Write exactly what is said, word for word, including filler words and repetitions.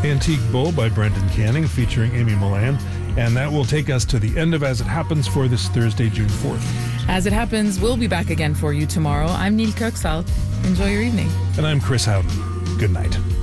Antique Bull by Brendan Canning featuring Amy Milan. And that will take us to the end of As It Happens for this Thursday, June fourth. As It Happens, we'll be back again for you tomorrow. I'm Neil Kirksall. Enjoy your evening. And I'm Chris Howden. Good night.